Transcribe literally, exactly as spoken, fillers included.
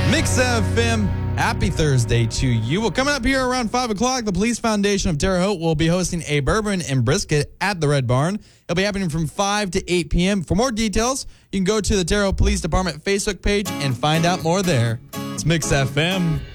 Mix F M, happy Thursday to you. Well, coming up here around five o'clock, the Police Foundation of Terre Haute will be hosting a bourbon and brisket at the Red Barn. It'll be happening from five to eight p.m. For more details, you can go to the Terre Haute Police Department Facebook page and find out more there. It's Mix F M.